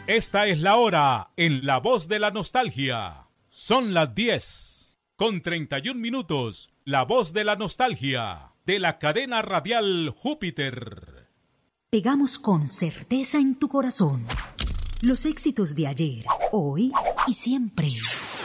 Esta es la hora en La Voz de la Nostalgia. Son las 10:31. La Voz de la Nostalgia, de la cadena radial Júpiter. Pegamos con certeza en tu corazón los éxitos de ayer, hoy y siempre.